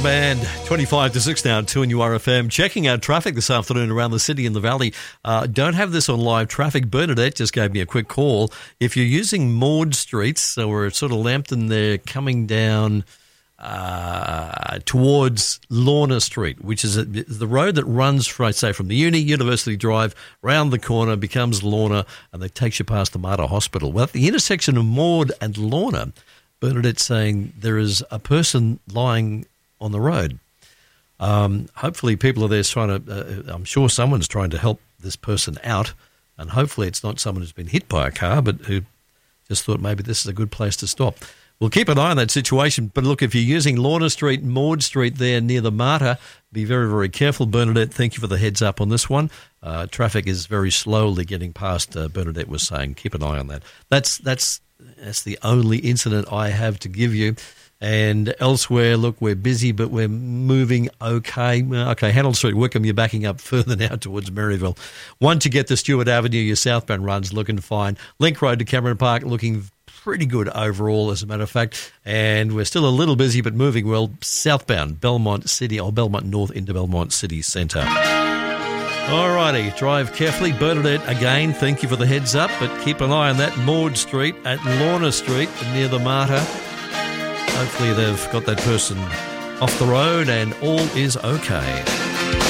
Demand, 25 to 6 now, 2 in URFM. Checking out traffic this afternoon around the city and the valley. Don't have this on live traffic. Bernadette just gave me a quick call. If you're using Maud Street, so we're at sort of Lambton there, coming down towards Lorna Street, which is the road that runs, from the University Drive, round the corner, becomes Lorna, and it takes you past the Mater Hospital. Well, at the intersection of Maud and Lorna, Bernadette's saying there is a person lying on the road. Hopefully people are there trying to, I'm sure someone's trying to help this person out, and hopefully it's not someone who's been hit by a car, but who just thought maybe this is a good place to stop. We'll keep an eye on that situation. But look, if you're using Lorna Street, Maud Street there near the Mater, be very, very careful. Bernadette, thank you for the heads up on this one. Traffic is very slowly getting past, Bernadette was saying. Keep an eye on that. That's the only incident I have to give you. And elsewhere, look, we're busy, but we're moving okay. Okay, Hannell Street, Wickham, you're backing up further now towards Maryville. Once you get to Stewart Avenue, your southbound run's looking fine. Link Road to Cameron Park looking pretty good overall, as a matter of fact. And we're still a little busy, but moving well southbound, Belmont City, or Belmont North into Belmont City Centre. All righty, drive carefully. Bernadette, again, thank you for the heads up, but keep an eye on that Maud Street at Lorna Street near the Mater. Hopefully they've got that person off the road and all is okay.